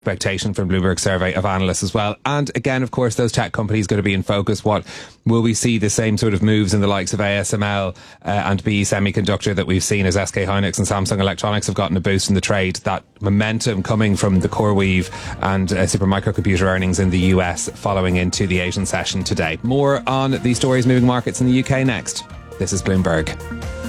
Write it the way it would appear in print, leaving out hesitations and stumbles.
expectation from Bloomberg survey of analysts as well. And again, of course, those tech companies going to be in focus. What will we see the same sort of moves in the likes of ASML and BE Semiconductor that we've seen as SK Hynix and Samsung Electronics have gotten a boost in the trade? That momentum coming from the CoreWeave and Supermicro Computer earnings in the US following into the Asian session today. More on these stories moving markets in the UK next. This is Bloomberg.